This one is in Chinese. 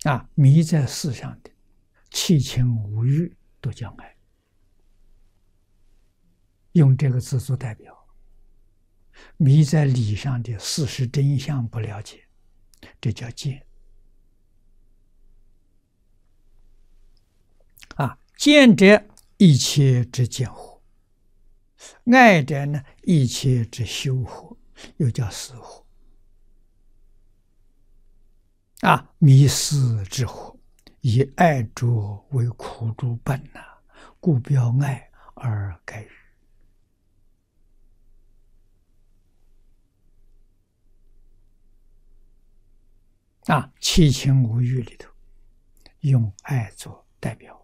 迷在事上的，七情五欲都叫爱，用这个字做代表。迷在理上的事实真相不了解，这叫见。见者一切之见惑，爱者呢一切之修惑，又叫死惑。迷失之惑，以爱着为苦诸本故标爱而改语。七情五欲里头，用爱做代表。